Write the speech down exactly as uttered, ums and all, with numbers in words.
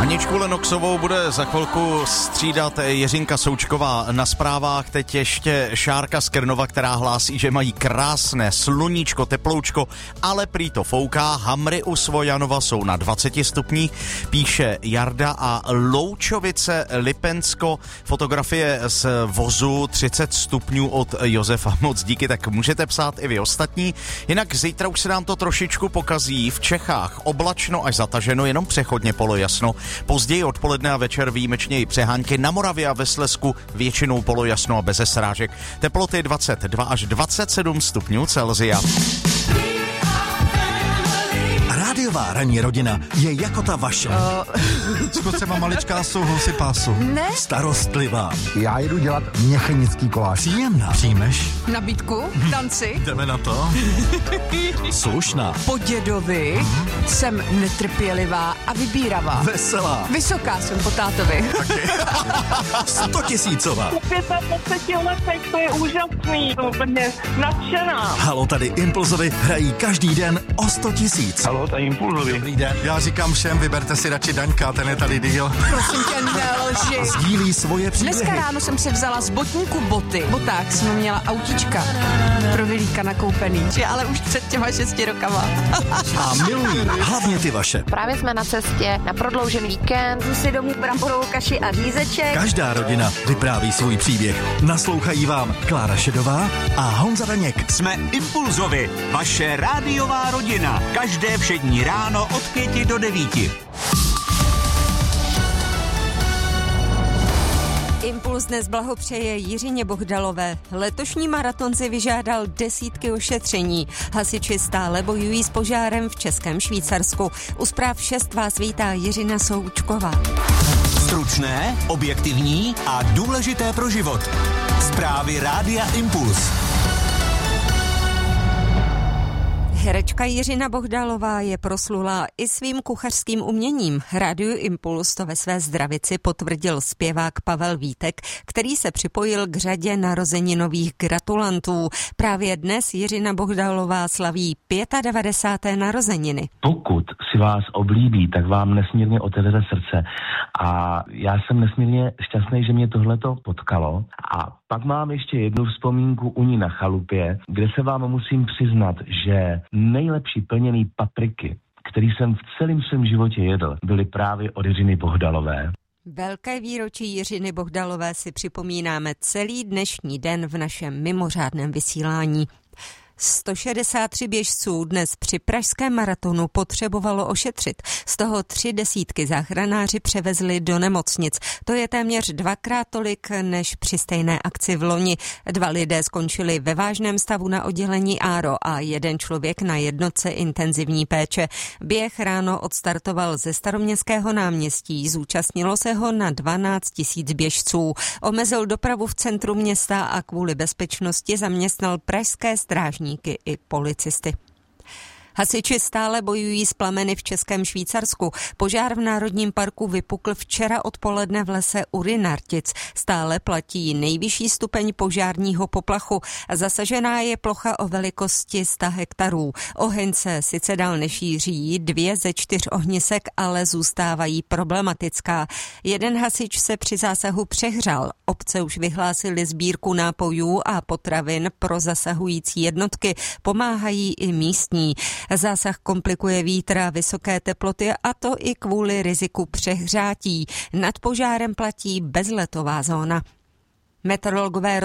Aničku Lenoxovou bude za chvilku střídat Jiřinka Součková na zprávách. Teď ještě Šárka z Krnova, která hlásí, že mají krásné sluníčko, teploučko, ale prý to fouká. Hamry u Svojanova jsou na dvaceti stupních, píše Jarda, a Loučovice, Lipensko, fotografie z vozu třicet stupňů od Josefa. Moc díky, tak můžete psát i vy ostatní. Jinak zítra už se nám to trošičku pokazí. V Čechách oblačno až zataženo, jenom přechodně polojasno. Později odpoledne a večer výjimečně přehánky. Na Moravě a ve Slezsku většinou polojasno a bez srážek. Teploty dvacet dva až dvacet sedm stupňů Celsia. Rádiová ranní rodina je jako ta vaše. Uh. Co třeba maličká souhlasy pásu. Ne. Starostlivá. Já jdu dělat měchenický koláč. Příjemná. Přijmeš? Nabídku? Tanci? Jdeme na to. Slušná. Po dědovi uh-huh. jsem netrpělivá a vybíravá. Veselá. Vysoká jsem po tátovi. Stotisícová. Po pětadvaceti letech, to je úžasný. To úplně nadšená. Halo, tady Impulzovi hrají každý den o sto tisíc. Halo, tady Impulzovi. Dobrý den. Já říkám všem, vyberte si radši Daňka, ten je tady díl. Prosím tě, nelži. Sdílí svoje příběhy. Dneska ráno jsem si vzala z botníku boty. V botách jsem měla autička pro Vilíka nakoupený. Ale už před těma šesti rokama. A milují hlavně ty vaše. Právě jsme na cestě na prodloužený víkend. Jdu si domů bramborovou kaši a řízeček. Každá rodina vypráví svůj příběh. Naslouchají vám Klára Šedová a Honza Daněk. Jsme Impulzovi, vaše rádiová rodina. Každé všední ráno od pěti do devíti. Impuls dnes blahopřeje Jiřině Bohdalové. Letošní maraton si vyžádal desítky ošetření. Hasiči stále bojují s požárem v Českém Švýcarsku. U zpráv šest vás vítá Jiřina Součková. Stručné, objektivní a důležité pro život. Zprávy Rádia Impuls. Herečka Jiřina Bohdalová je proslulá i svým kuchařským uměním. Rádiu Impuls to ve své zdravici potvrdil zpěvák Pavel Vítek, který se připojil k řadě narozeninových gratulantů. Právě dnes Jiřina Bohdalová slaví devadesát pět narozeniny. Pokud si vás oblíbí, tak vám nesmírně otevře srdce. A já jsem nesmírně šťastný, že mě tohleto potkalo. A pak mám ještě jednu vzpomínku u ní na chalupě, kde se vám musím přiznat, že nejlepší plněný papriky, který jsem v celém svém životě jedl, byly právě od Jiřiny Bohdalové. Velké výročí Jiřiny Bohdalové si připomínáme celý dnešní den v našem mimořádném vysílání. sto šedesát tři běžců dnes při pražském maratonu potřebovalo ošetřit. Z toho tři desítky záchranáři převezli do nemocnic. To je téměř dvakrát tolik než při stejné akci v loni. Dva lidé skončili ve vážném stavu na oddělení Áro a jeden člověk na jednotce intenzivní péče. Běh ráno odstartoval ze Staroměstského náměstí. Zúčastnilo se ho na dvanáct tisíc běžců. Omezil dopravu v centru města a kvůli bezpečnosti zaměstnal pražské strážníky i policisty. Hasiči stále bojují s plameny v Českém Švýcarsku. Požár v Národním parku vypukl včera odpoledne v lese Urinartic. Stále platí nejvyšší stupeň požárního poplachu. Zasažená je plocha o velikosti sto hektarů. Oheň se sice dál nešíří, dvě ze čtyř ohnisek ale zůstávají problematická. Jeden hasič se při zásahu přehřál. Obce už vyhlásily sbírku nápojů a potravin pro zasahující jednotky. Pomáhají i místní. Zásah komplikuje vítr a vysoké teploty, a to i kvůli riziku přehřátí. Nad požárem platí bezletová zóna. Meteorologové